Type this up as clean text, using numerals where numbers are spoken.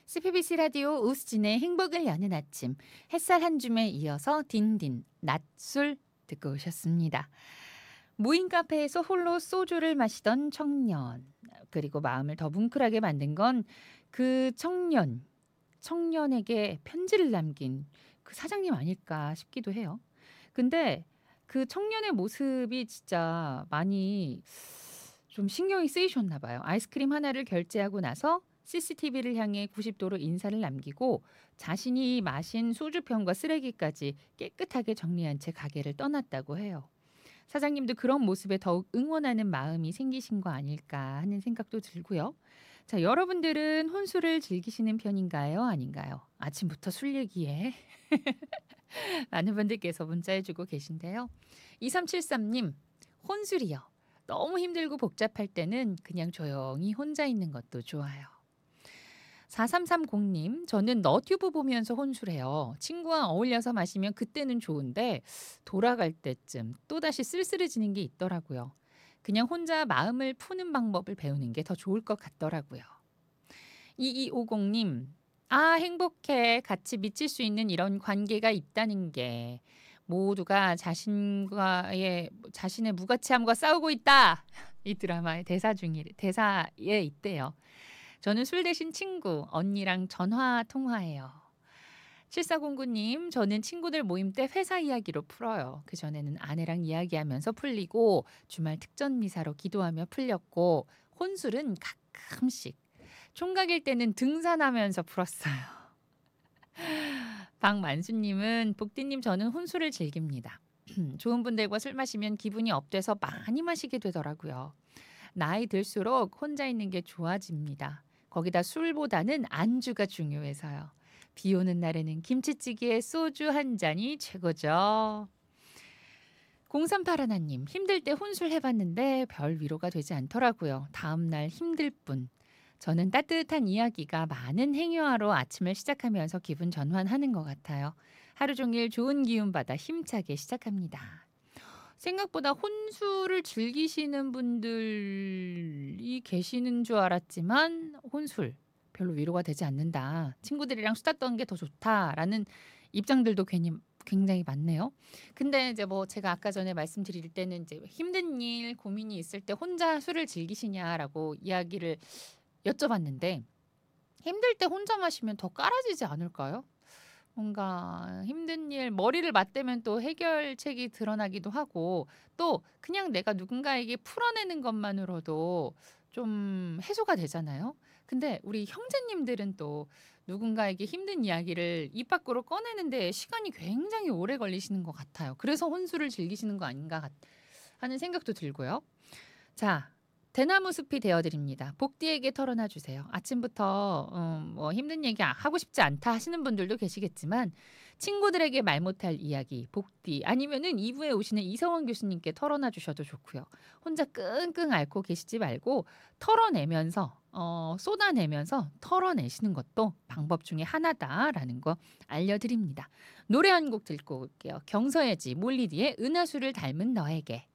CPBC 라디오 우스진의 행복을 여는 아침 햇살 한 줌에 이어서 딘딘 낮술 듣고 오셨습니다. 무인 카페에서 홀로 소주를 마시던 청년, 그리고 마음을 더 뭉클하게 만든 건 그 청년에게 편지를 남긴 그 사장님 아닐까 싶기도 해요. 근데 그 청년의 모습이 진짜 많이 좀 신경이 쓰이셨나 봐요. 아이스크림 하나를 결제하고 나서 CCTV를 향해 90도로 인사를 남기고 자신이 마신 소주병과 쓰레기까지 깨끗하게 정리한 채 가게를 떠났다고 해요. 사장님도 그런 모습에 더욱 응원하는 마음이 생기신 거 아닐까 하는 생각도 들고요. 자, 여러분들은 혼술을 즐기시는 편인가요? 아닌가요? 아침부터 술 얘기에 많은 분들께서 문자해 주고 계신데요. 2373님, 혼술이요. 너무 힘들고 복잡할 때는 그냥 조용히 혼자 있는 것도 좋아요. 4330님, 저는 너튜브 보면서 혼술해요. 친구와 어울려서 마시면 그때는 좋은데 돌아갈 때쯤 또다시 쓸쓸해지는 게 있더라고요. 그냥 혼자 마음을 푸는 방법을 배우는 게 더 좋을 것 같더라고요. 2250님, 아, 행복해. 같이 미칠 수 있는 이런 관계가 있다는 게 모두가 자신의 무가치함과 싸우고 있다. 이 드라마의 대사에 있대요. 저는 술 대신 친구, 언니랑 전화 통화해요. 7409님, 저는 친구들 모임 때 회사 이야기로 풀어요. 그전에는 아내랑 이야기하면서 풀리고 주말 특전 미사로 기도하며 풀렸고 혼술은 가끔씩 총각일 때는 등산하면서 풀었어요. 박만수님은 복디님 저는 혼술을 즐깁니다. 좋은 분들과 술 마시면 기분이 업돼서 많이 마시게 되더라고요. 나이 들수록 혼자 있는 게 좋아집니다. 거기다 술보다는 안주가 중요해서요. 비 오는 날에는 김치찌개에 소주 한 잔이 최고죠. 0381님, 힘들 때 혼술 해봤는데 별 위로가 되지 않더라고요. 다음날 힘들 뿐. 저는 따뜻한 이야기가 많은 행여하로 아침을 시작하면서 기분 전환하는 것 같아요. 하루 종일 좋은 기운 받아 힘차게 시작합니다. 생각보다 혼술을 즐기시는 분들이 계시는 줄 알았지만 혼술 별로 위로가 되지 않는다. 친구들이랑 수다 떠는 게 더 좋다라는 입장들도 굉장히 많네요. 근데 이제 뭐 제가 아까 전에 말씀드릴 때는 이제 힘든 일, 고민이 있을 때 혼자 술을 즐기시냐라고 이야기를 여쭤봤는데 힘들 때 혼자 마시면 더 깔아지지 않을까요? 뭔가 힘든 일, 머리를 맞대면 또 해결책이 드러나기도 하고 또 그냥 내가 누군가에게 풀어내는 것만으로도 좀 해소가 되잖아요. 근데 우리 형제님들은 또 누군가에게 힘든 이야기를 입 밖으로 꺼내는 데 시간이 굉장히 오래 걸리시는 것 같아요. 그래서 혼술을 즐기시는 거 아닌가 하는 생각도 들고요. 자, 대나무 숲이 되어 드립니다. 복디에게 털어놔 주세요. 아침부터 뭐 힘든 얘기 하고 싶지 않다 하시는 분들도 계시겠지만 친구들에게 말 못할 이야기 복디 아니면은 2부에 오시는 이성원 교수님께 털어놔 주셔도 좋고요. 혼자 끙끙 앓고 계시지 말고 털어내면서 쏟아내면서 털어내시는 것도 방법 중에 하나다라는 거 알려드립니다. 노래 한 곡 듣고 올게요. 경서예지 몰리디의 은하수를 닮은 너에게.